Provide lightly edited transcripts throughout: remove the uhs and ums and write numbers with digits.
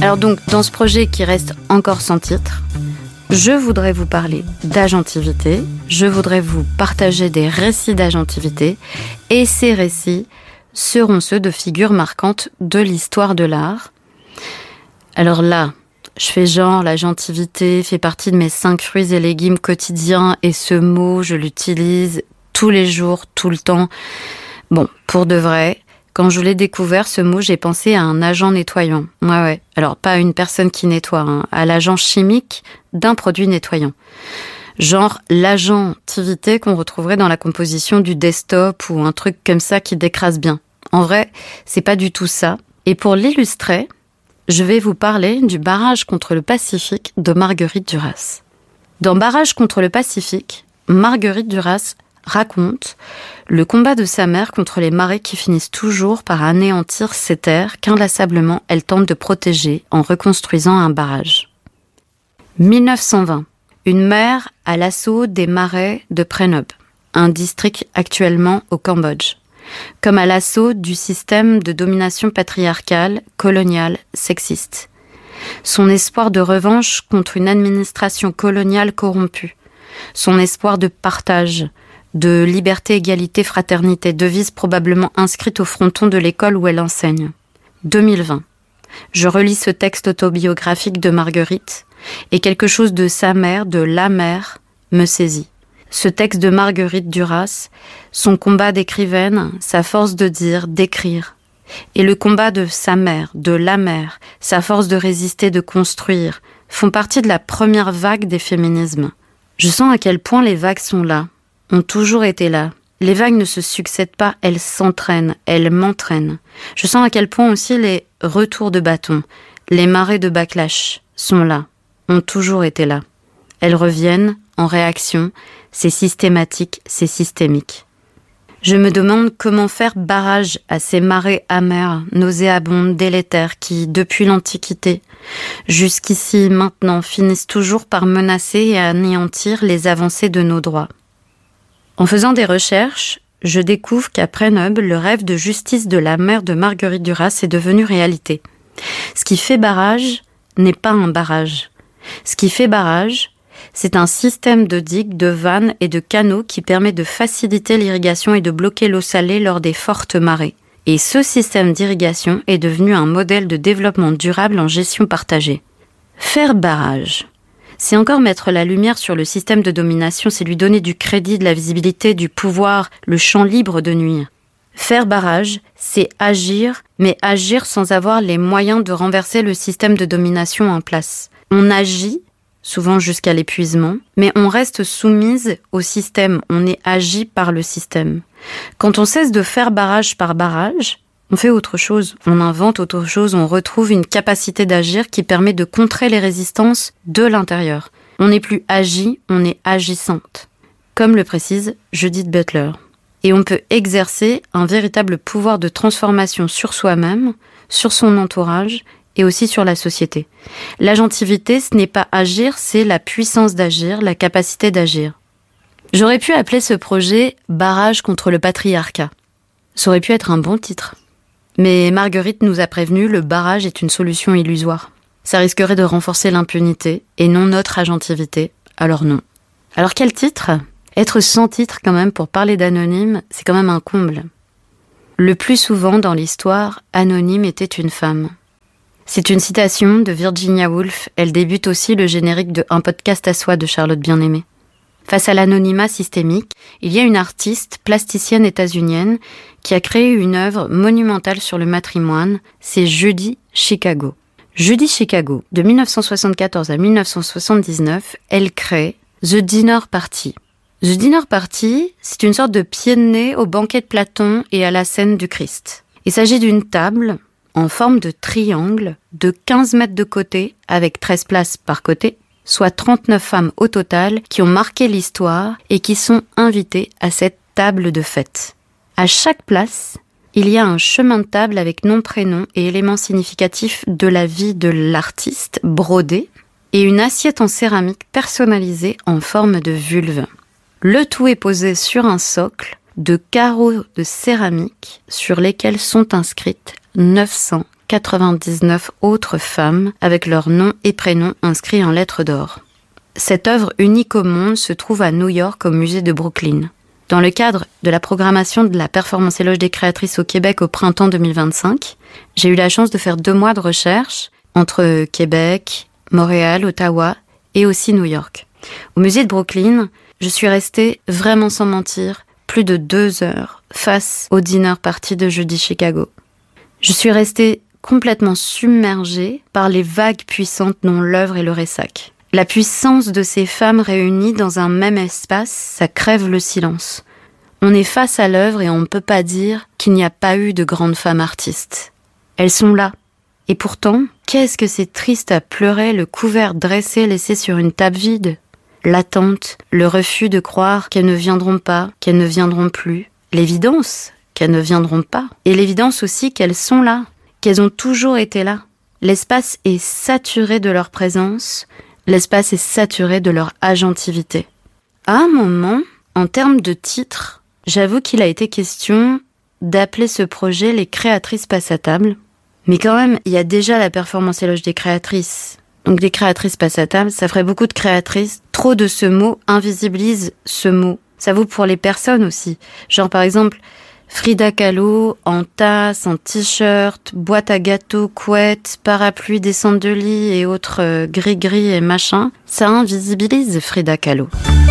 Alors donc, dans ce projet qui reste encore sans titre, je voudrais vous parler d'agentivité, je voudrais vous partager des récits d'agentivité, et ces récits seront ceux de figures marquantes de l'histoire de l'art. Alors là, je fais genre, l'agentivité fait partie de mes 5 fruits et légumes quotidiens, et ce mot, je l'utilise tous les jours, tout le temps. Bon, pour de vrai, quand je l'ai découvert, ce mot, j'ai pensé à un agent nettoyant. Ouais. Alors, pas à une personne qui nettoie, hein, à l'agent chimique d'un produit nettoyant. Genre l'agentivité qu'on retrouverait dans la composition du desktop ou un truc comme ça qui décrase bien. En vrai, c'est pas du tout ça. Et pour l'illustrer, je vais vous parler du Barrage contre le Pacifique de Marguerite Duras. Dans Barrage contre le Pacifique, Marguerite Duras raconte le combat de sa mère contre les marées qui finissent toujours par anéantir ces terres qu'inlassablement elle tente de protéger en reconstruisant un barrage. 1920. Une mer à l'assaut des marais de Prenob, un district actuellement au Cambodge, comme à l'assaut du système de domination patriarcale, coloniale, sexiste. Son espoir de revanche contre une administration coloniale corrompue, son espoir de partage, de liberté, égalité, fraternité, devise probablement inscrite au fronton de l'école où elle enseigne. 2020. Je relis ce texte autobiographique de Marguerite et quelque chose de sa mère, de la mère, me saisit. Ce texte de Marguerite Duras, son combat d'écrivaine, sa force de dire, d'écrire, et le combat de sa mère, de la mère, sa force de résister, de construire, font partie de la première vague des féminismes. Je sens à quel point les vagues sont là, ont toujours été là. Les vagues ne se succèdent pas, elles s'entraînent, elles m'entraînent. Je sens à quel point aussi les retours de bâton, les marées de backlash sont là, ont toujours été là. Elles reviennent en réaction, c'est systématique, c'est systémique. Je me demande comment faire barrage à ces marées amères, nauséabondes, délétères qui, depuis l'Antiquité, jusqu'ici maintenant, finissent toujours par menacer et anéantir les avancées de nos droits. En faisant des recherches, je découvre qu'à Prenob, le rêve de justice de la mère de Marguerite Duras est devenu réalité. Ce qui fait barrage n'est pas un barrage. Ce qui fait barrage, c'est un système de digues, de vannes et de canaux qui permet de faciliter l'irrigation et de bloquer l'eau salée lors des fortes marées. Et ce système d'irrigation est devenu un modèle de développement durable en gestion partagée. Faire barrage, c'est encore mettre la lumière sur le système de domination, c'est lui donner du crédit, de la visibilité, du pouvoir, le champ libre de nuire. Faire barrage, c'est agir, mais agir sans avoir les moyens de renverser le système de domination en place. On agit, souvent jusqu'à l'épuisement, mais on reste soumise au système, on est agi par le système. Quand on cesse de faire barrage par barrage, on fait autre chose, on invente autre chose, on retrouve une capacité d'agir qui permet de contrer les résistances de l'intérieur. On n'est plus agi, on est agissante, comme le précise Judith Butler. Et on peut exercer un véritable pouvoir de transformation sur soi-même, sur son entourage et aussi sur la société. L'agentivité, ce n'est pas agir, c'est la puissance d'agir, la capacité d'agir. J'aurais pu appeler ce projet « Barrage contre le patriarcat ». Ça aurait pu être un bon titre. Mais Marguerite nous a prévenu, le barrage est une solution illusoire. Ça risquerait de renforcer l'impunité et non notre agentivité, alors non. Alors quel titre ? Être sans titre quand même pour parler d'anonyme, c'est quand même un comble. Le plus souvent dans l'histoire, anonyme était une femme. C'est une citation de Virginia Woolf, elle débute aussi le générique de Un podcast à soi de Charlotte Bien-Aimée. Face à l'anonymat systémique, il y a une artiste plasticienne états-unienne qui a créé une œuvre monumentale sur le matrimoine, c'est Judy Chicago. Judy Chicago, de 1974 à 1979, elle crée The Dinner Party. The Dinner Party, c'est une sorte de pied de nez au banquet de Platon et à la scène du Christ. Il s'agit d'une table en forme de triangle de 15 mètres de côté avec 13 places par côté, soit 39 femmes au total qui ont marqué l'histoire et qui sont invitées à cette table de fête. À chaque place, il y a un chemin de table avec nom, prénom et éléments significatifs de la vie de l'artiste brodé et une assiette en céramique personnalisée en forme de vulve. Le tout est posé sur un socle de carreaux de céramique sur lesquels sont inscrites 900 999 autres femmes avec leurs noms et prénoms inscrits en lettres d'or. Cette œuvre unique au monde se trouve à New York au musée de Brooklyn. Dans le cadre de la programmation de la Performance Éloge des créatrices au Québec au printemps 2025, j'ai eu la chance de faire 2 mois de recherche entre Québec, Montréal, Ottawa et aussi New York. Au musée de Brooklyn, je suis restée vraiment sans mentir plus de 2 heures face au dinner party de Jeudi Chicago. Je suis restée complètement submergée par les vagues puissantes dont l'œuvre est le ressac. La puissance de ces femmes réunies dans un même espace, ça crève le silence. On est face à l'œuvre et on ne peut pas dire qu'il n'y a pas eu de grandes femmes artistes. Elles sont là. Et pourtant, qu'est-ce que c'est triste à pleurer le couvert dressé laissé sur une table vide. L'attente, le refus de croire qu'elles ne viendront pas, qu'elles ne viendront plus. L'évidence qu'elles ne viendront pas. Et l'évidence aussi qu'elles sont là, qu'elles ont toujours été là. L'espace est saturé de leur présence. L'espace est saturé de leur agentivité. À un moment, en termes de titre, j'avoue qu'il a été question d'appeler ce projet « Les créatrices passent à table ». Mais quand même, il y a déjà la Performance Éloge des créatrices. Donc des créatrices passent à table, ça ferait beaucoup de créatrices. Trop de ce mot invisibilise ce mot. Ça vaut pour les personnes aussi. Genre par exemple, Frida Kahlo en tasse, en t-shirt, boîte à gâteaux, couette, parapluie, descente de lit et autres gris-gris et machin. Ça invisibilise Frida Kahlo.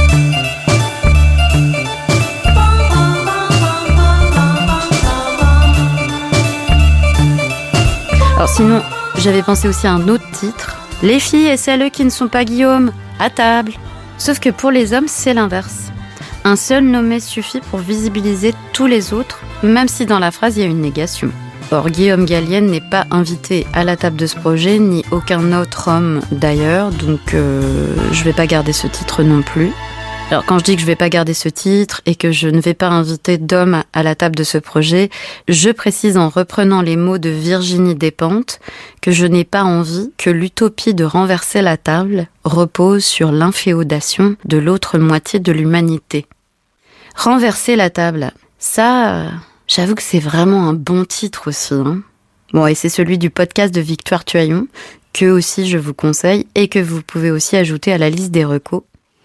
Alors sinon, j'avais pensé aussi à un autre titre. Les filles et celles qui ne sont pas Guillaume, à table. Sauf que pour les hommes, c'est l'inverse. Un seul nommé suffit pour visibiliser tous les autres, même si dans la phrase il y a une négation. Or, Guillaume Gallienne n'est pas invité à la table de ce projet, ni aucun autre homme d'ailleurs, donc je vais pas garder ce titre non plus. Alors quand je dis que je vais pas garder ce titre et que je ne vais pas inviter d'hommes à la table de ce projet, je précise en reprenant les mots de Virginie Despentes que je n'ai pas envie que l'utopie de renverser la table repose sur l'inféodation de l'autre moitié de l'humanité. Renverser la table, ça, j'avoue que c'est vraiment un bon titre aussi. Bon, et c'est celui du podcast de Victoire Tuaillon, que aussi je vous conseille et que vous pouvez aussi ajouter à la liste des recos.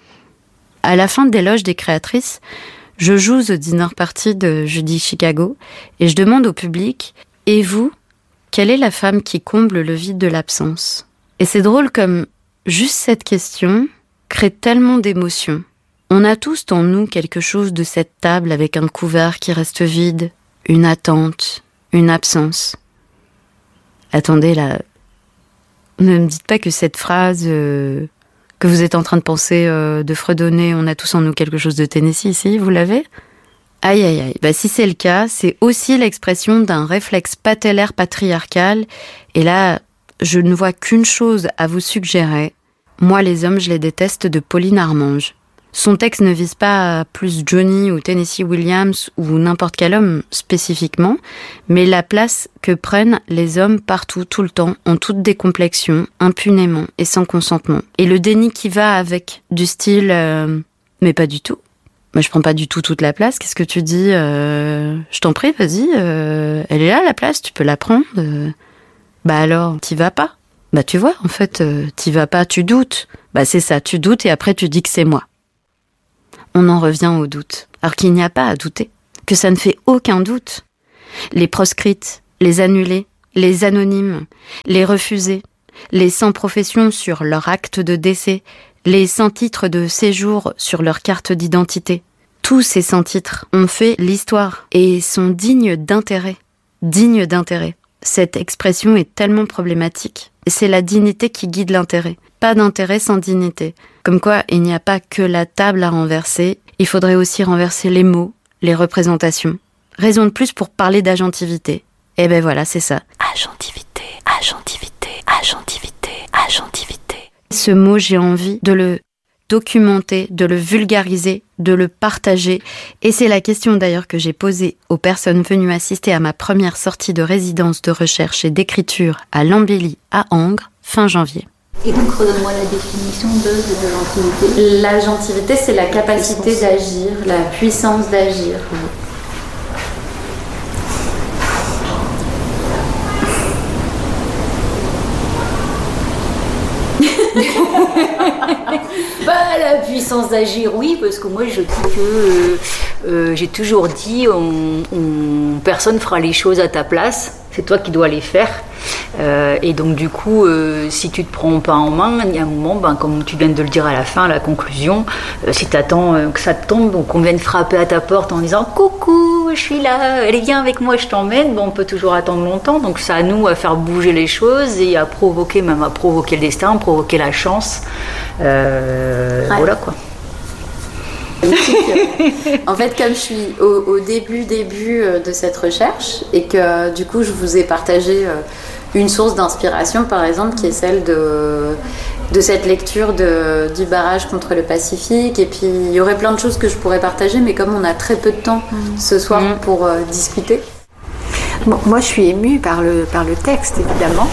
À la fin de l'éloge des créatrices, je joue The Dinner Party de Jeudi Chicago et je demande au public « Et vous, quelle est la femme qui comble le vide de l'absence ?» Et c'est drôle comme juste cette question crée tellement d'émotions. On a tous en nous quelque chose de cette table avec un couvert qui reste vide, une attente, une absence. Attendez là, ne me dites pas que cette phrase... que vous êtes en train de penser de fredonner « On a tous en nous quelque chose de Tennessee » ici, vous l'avez ? Aïe aïe aïe, bah si c'est le cas, c'est aussi l'expression d'un réflexe patellaire patriarcal. Et là, je ne vois qu'une chose à vous suggérer. Moi, les hommes, je les déteste de Pauline Armange. Son texte ne vise pas plus Johnny ou Tennessee Williams ou n'importe quel homme spécifiquement, mais la place que prennent les hommes partout, tout le temps, en toute décomplexion, impunément et sans consentement. Et le déni qui va avec, du style « mais pas du tout ». Moi, je prends pas du tout toute la place. Qu'est-ce que tu dis je t'en prie, vas-y. Elle est là, la place, tu peux la prendre. Bah alors, t'y vas pas. Bah tu vois, en fait, t'y vas pas, tu doutes. Bah c'est ça, tu doutes et après tu dis que c'est moi. On en revient au doute. Alors qu'il n'y a pas à douter. Que ça ne fait aucun doute. Les proscrites, les annulés, les anonymes, les refusés, les sans profession sur leur acte de décès, les sans titre de séjour sur leur carte d'identité. Tous ces sans titres ont fait l'histoire et sont dignes d'intérêt. Dignes d'intérêt. Cette expression est tellement problématique. C'est la dignité qui guide l'intérêt. Pas d'intérêt sans dignité. Comme quoi, il n'y a pas que la table à renverser. Il faudrait aussi renverser les mots, les représentations. Raison de plus pour parler d'agentivité. Et ben voilà, c'est ça. Agentivité, agentivité, agentivité, agentivité. Ce mot, j'ai envie de le documenter, de le vulgariser, de le partager. Et c'est la question d'ailleurs que j'ai posée aux personnes venues assister à ma première sortie de résidence de recherche et d'écriture à l'Embellie à Angres, fin janvier. Et donc, redonne-moi la définition de l'agentivité. L'agentivité, c'est la capacité d'agir, la puissance d'agir. La puissance d'agir, oui, parce que moi je dis que j'ai toujours dit personne fera les choses à ta place, c'est toi qui dois les faire. Et donc du coup, si tu te prends pas en main, il y a un moment, comme tu viens de le dire à la fin, la conclusion, si tu attends que ça te tombe, donc on vienne frapper à ta porte en disant coucou, je suis là, allez viens avec moi, je t'emmène, on peut toujours attendre longtemps, donc c'est à nous à faire bouger les choses et à provoquer le destin, à provoquer la chance. Voilà quoi. En fait, comme je suis au début de cette recherche et que du coup je vous ai partagé une source d'inspiration par exemple qui est celle de cette lecture du barrage contre le Pacifique, et puis il y aurait plein de choses que je pourrais partager, mais comme on a très peu de temps ce soir pour discuter. Bon, moi je suis émue par le texte évidemment.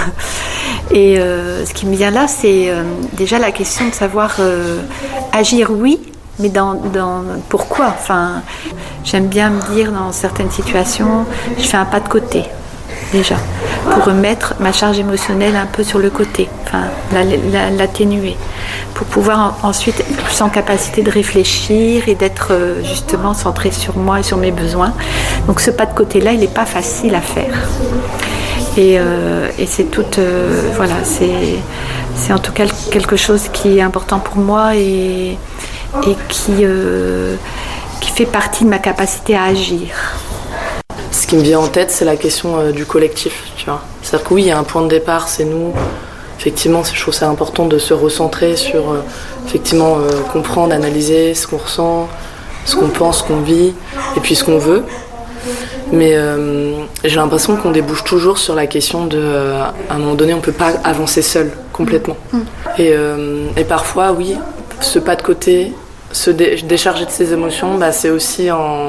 Et ce qui me vient là, c'est déjà la question de savoir agir, oui, mais dans pourquoi. Enfin, j'aime bien me dire dans certaines situations, je fais un pas de côté déjà pour remettre ma charge émotionnelle un peu sur le côté, enfin l'atténuer, pour pouvoir ensuite être plus en capacité de réfléchir et d'être justement centrée sur moi et sur mes besoins. Donc ce pas de côté là, il n'est pas facile à faire. Et c'est tout, voilà, c'est en tout cas quelque chose qui est important pour moi et qui fait partie de ma capacité à agir. Ce qui me vient en tête, c'est la question du collectif, tu vois. C'est-à-dire que oui, il y a un point de départ, c'est nous. Effectivement, je trouve que c'est important de se recentrer sur, effectivement, comprendre, analyser ce qu'on ressent, ce qu'on pense, ce qu'on vit, et puis ce qu'on veut. Mais j'ai l'impression qu'on débouche toujours sur la question de, à un moment donné, on ne peut pas avancer seul, complètement. Et parfois, oui, ce pas de côté, se décharger de ses émotions, c'est aussi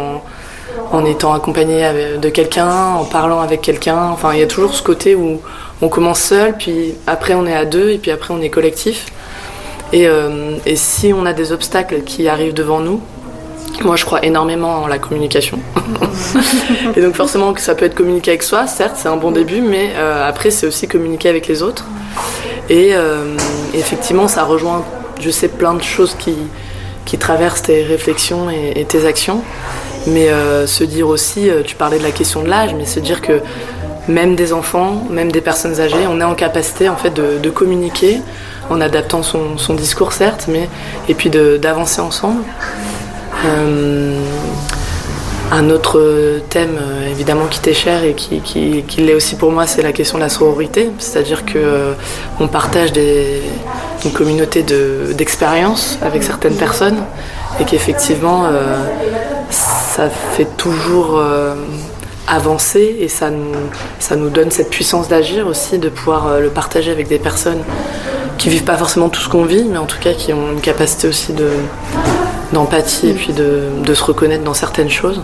en étant accompagné de quelqu'un, en parlant avec quelqu'un. Enfin, il y a toujours ce côté où on commence seul, puis après on est à deux, et puis après on est collectif. Et si on a des obstacles qui arrivent devant nous, moi je crois énormément en la communication. Et donc forcément que ça peut être communiquer avec soi, certes c'est un bon début, mais après c'est aussi communiquer avec les autres. Et effectivement ça rejoint, je sais, plein de choses qui traversent tes réflexions et tes actions. Mais se dire aussi, tu parlais de la question de l'âge, mais se dire que même des enfants, même des personnes âgées, on est en capacité en fait de communiquer en adaptant son discours certes, et puis d'avancer ensemble. Un autre thème évidemment qui t'est cher et qui l'est aussi pour moi, c'est la question de la sororité, c'est-à-dire que on partage une communauté d'expériences avec certaines personnes et qu'effectivement ça fait toujours avancer et ça nous donne cette puissance d'agir aussi, de pouvoir le partager avec des personnes qui vivent pas forcément tout ce qu'on vit, mais en tout cas qui ont une capacité aussi d'empathie et puis de se reconnaître dans certaines choses.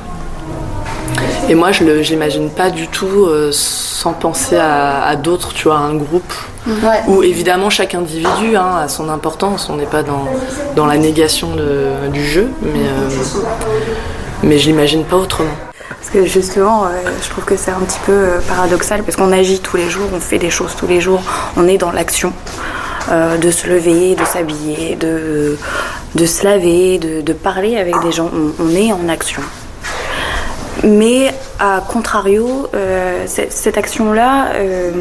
Et moi je l'imagine pas du tout sans penser à d'autres, tu vois, à un groupe. Ouais. Où évidemment chaque individu a son importance, on n'est pas dans la négation du jeu, mais je l'imagine pas autrement. Parce que justement, je trouve que c'est un petit peu paradoxal, parce qu'on agit tous les jours, on fait des choses tous les jours, on est dans l'action, de se lever, de s'habiller, de se laver, de parler avec des gens, on est en action. Mais à contrario, cette action-là,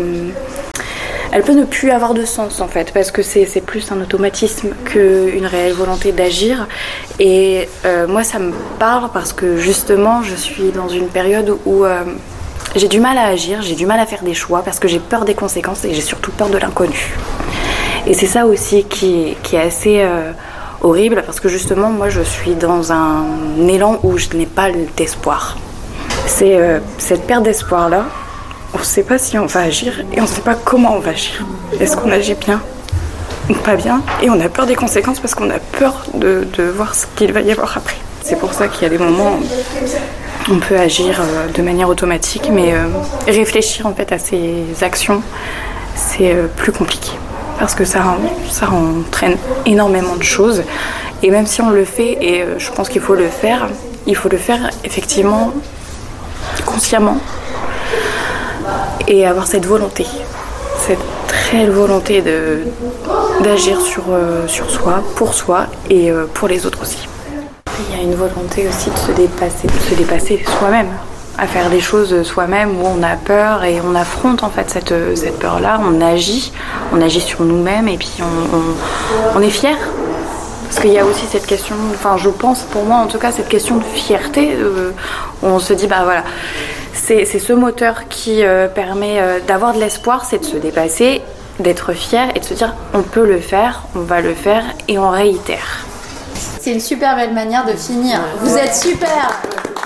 elle peut ne plus avoir de sens en fait, parce que c'est plus un automatisme qu'une réelle volonté d'agir. Et moi ça me parle parce que justement je suis dans une période où j'ai du mal à agir, j'ai du mal à faire des choix, parce que j'ai peur des conséquences et j'ai surtout peur de l'inconnu. Et c'est ça aussi qui est assez horrible, parce que justement moi je suis dans un élan où je n'ai pas d'espoir. C'est cette perte d'espoir là. On ne sait pas si on va agir et on ne sait pas comment on va agir. Est-ce qu'on agit bien ou pas bien? Et on a peur des conséquences parce qu'on a peur de voir ce qu'il va y avoir après. C'est pour ça qu'il y a des moments où on peut agir de manière automatique, mais réfléchir en fait à ses actions, c'est plus compliqué. Parce que ça entraîne énormément de choses. Et même si on le fait, et je pense qu'il faut le faire effectivement consciemment. Et avoir cette volonté, cette réelle volonté d'agir sur soi, et pour les autres aussi. Il y a une volonté aussi de se dépasser soi-même, à faire des choses soi-même où on a peur et on affronte en fait cette peur-là, on agit sur nous-mêmes et puis on est fier. Parce qu'il y a aussi cette question, enfin je pense pour moi en tout cas, cette question de fierté, où on se dit bah voilà, c'est ce moteur qui permet d'avoir de l'espoir, c'est de se dépasser, d'être fier et de se dire on peut le faire, on va le faire et on réitère. C'est une super belle manière de finir. Vous êtes super.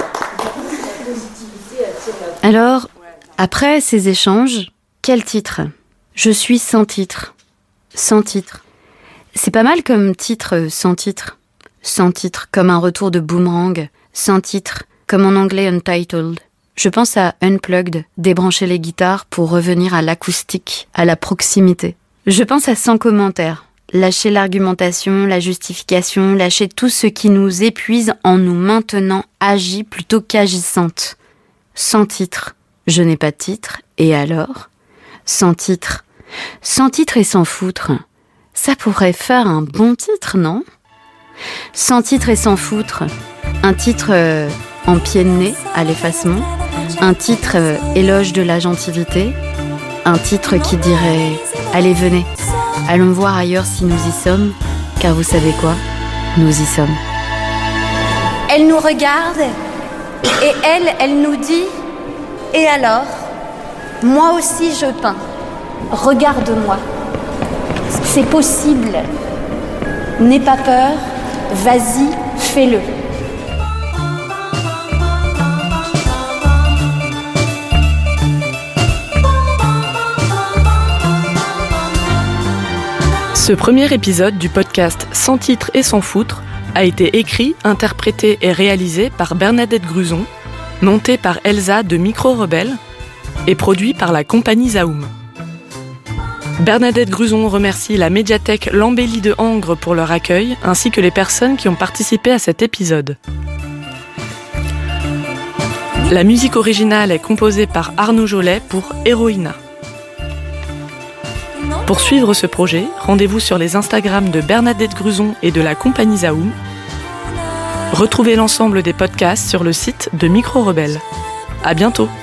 Alors, après ces échanges, quel titre ? Je suis sans titre. Sans titre. C'est pas mal comme titre, sans titre. Sans titre, comme un retour de boomerang. Sans titre, comme en anglais Untitled. Je pense à Unplugged, débrancher les guitares pour revenir à l'acoustique, à la proximité. Je pense à sans commentaire. Lâcher l'argumentation, la justification, lâcher tout ce qui nous épuise en nous maintenant agi plutôt qu'agissante. Sans titre, je n'ai pas de titre, et alors ? Sans titre et sans foutre, ça pourrait faire un bon titre, non ? Sans titre et sans foutre, un titre en pied de nez à l'effacement, un titre éloge de l'agentivité, un titre qui dirait « Allez, venez ». Allons voir ailleurs si nous y sommes, car vous savez quoi ? Nous y sommes. Elle nous regarde et elle nous dit « Et alors ? Moi aussi je peins. Regarde-moi. C'est possible. N'aie pas peur. Vas-y, fais-le. » Ce premier épisode du podcast Sans titre et sans foutre a été écrit, interprété et réalisé par Bernadette Gruzon, monté par Elsa de Micro Rebelle et produit par la compagnie Zaoum. Bernadette Gruzon remercie la médiathèque L'Embellie de Angres pour leur accueil, ainsi que les personnes qui ont participé à cet épisode. La musique originale est composée par Arnaud Jolet pour Héroïna. Pour suivre ce projet, rendez-vous sur les Instagram de Bernadette Gruzon et de la compagnie Zaoum. Retrouvez l'ensemble des podcasts sur le site de Micro Rebelle. À bientôt!